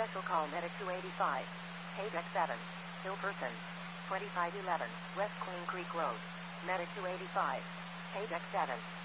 Special call Medic 285. Haydeck 7. Ill person. 2511. West Queen Creek Road. Medic 285. Haydeck 7.